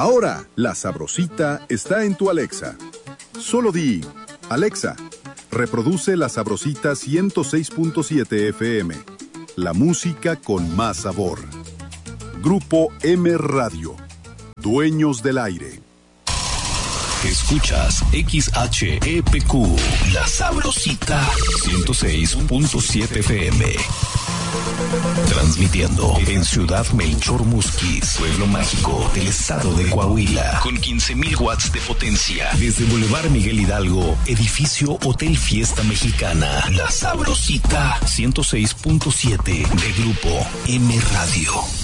Ahora, La Sabrosita está en tu Alexa. Solo di, Alexa, reproduce La Sabrosita 106.7 FM. La música con más sabor. Grupo M Radio. Dueños del aire. Escuchas XHEPQ, La Sabrosita 106.7 FM. Transmitiendo en Ciudad Melchor Musquis, pueblo mágico del estado de Coahuila, con 15,000 watts de potencia. Desde Boulevard Miguel Hidalgo, edificio Hotel Fiesta Mexicana. La Sabrosita 106.7 de Grupo M Radio.